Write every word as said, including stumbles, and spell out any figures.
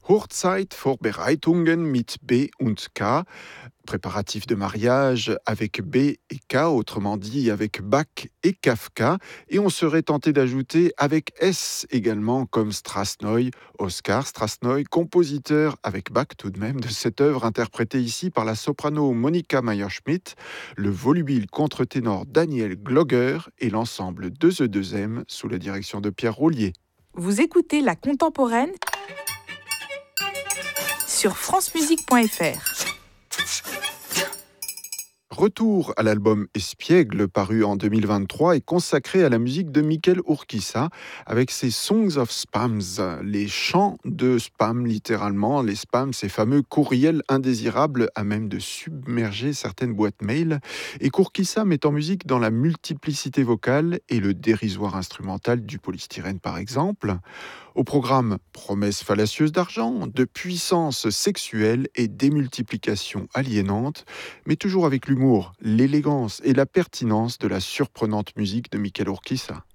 Hochzeitvorbereitungen mit B und K, préparatifs de mariage avec B et K, autrement dit avec Bach et Kafka, et on serait tenté d'ajouter avec S également, comme Strasnoy, Oscar Strasnoy, compositeur avec Bach tout de même de cette œuvre interprétée ici par la soprano Monika Meyer-Schmidt, le volubile contre-ténor Daniel Glogger et l'ensemble deux E deux M sous la direction de Pierre Roulier. Vous écoutez La Contemporaine sur francemusique point f r. Retour à l'album Espiègle, paru en deux mille vingt-trois et consacré à la musique de Mikel Urquiza, avec ses Songs of Spams, les chants de spam littéralement. Les spams, ces fameux courriels indésirables à même de submerger certaines boîtes mail, et qu'Urquiza met en musique dans la multiplicité vocale et le dérisoire instrumental du polystyrène par exemple. Au programme, promesses fallacieuses d'argent, de puissance sexuelle et démultiplication aliénante, mais toujours avec l'humour, l'élégance et la pertinence de la surprenante musique de Mikel Urquiza.